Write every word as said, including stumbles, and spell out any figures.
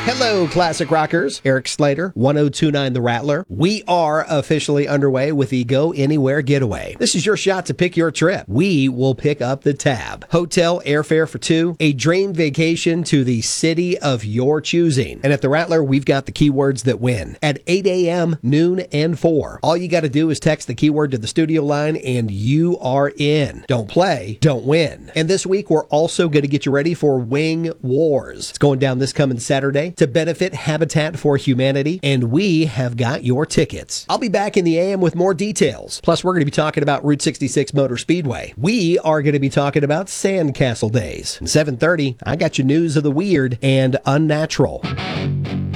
Hello, classic rockers. Eric Slater, one oh two point nine The Rattler. We are officially underway with the Go Anywhere Getaway. This is your shot to pick your trip. We will pick up the tab. Hotel, airfare for two, a dream vacation to the city of your choosing. And at The Rattler, we've got the keywords that win. At eight a.m., noon, and four. All you got to do is text the keyword to the studio line and you are in. Don't play, don't win. And this week, we're also going to get you ready for Wing Wars. It's going down this coming Saturday to benefit Habitat for Humanity, and we have got your tickets. I'll be back in the A M with more details. Plus, we're going to be talking about Route sixty-six Motor Speedway. We are going to be talking about Sandcastle Days. At seven thirty, I got you news of the weird and unnatural.